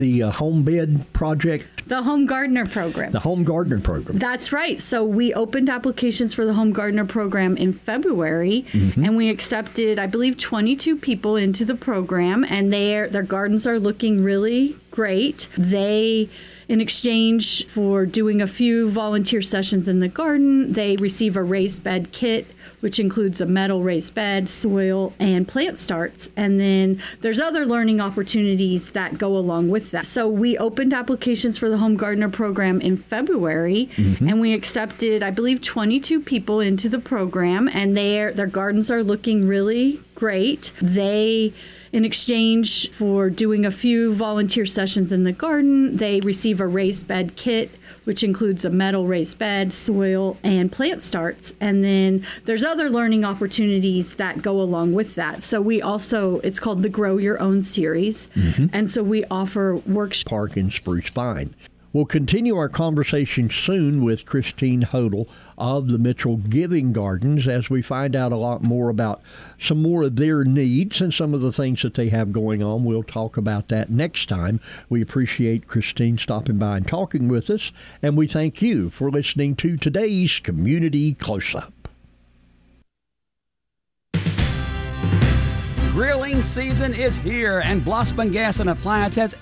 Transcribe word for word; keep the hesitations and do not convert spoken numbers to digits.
The uh, home bed project, The Home Gardener Program. the home gardener program. That's right. So we opened applications for the Home Gardener Program in February, Mm-hmm. and we accepted, I believe, twenty-two people into the program, and their their gardens are looking really great. They, in exchange for doing a few volunteer sessions in the garden, they receive a raised bed kit, which includes a metal raised bed, soil, and plant starts. And then there's other learning opportunities that go along with that. So we opened applications for the Home Gardener Program in February, and we accepted, I believe, twenty-two people into the program, and their their gardens are looking really great. They, in exchange for doing a few volunteer sessions in the garden, they receive a raised bed kit, which includes a metal raised bed, soil, and plant starts. And then there's other learning opportunities that go along with that. So we also, it's called the Grow Your Own series. And so we offer workshops. Park in Spruce Pine. We'll continue our conversation soon with Christine Hodel of the Mitchell Giving Gardens as we find out a lot more about some more of their needs and some of the things that they have going on. We'll talk about that next time. We appreciate Christine stopping by and talking with us, and we thank you for listening to today's Community Close-Up. Grilling season is here, and Blossman Gas and Appliance has